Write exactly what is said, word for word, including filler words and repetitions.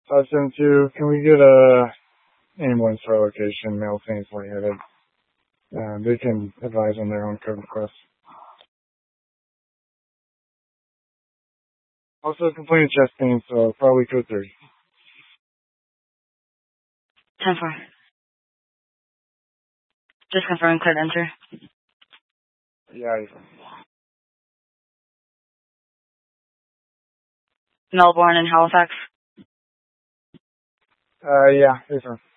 five seven two, can we get a ambulance for our location, male Saints lightheaded? Uh, they can advise on their own code requests. Also complaining chest pain, so probably code three. ten four. Just confirming cleared enter. Yeah, he's Melbourne and Halifax. Uh, yeah, he's on.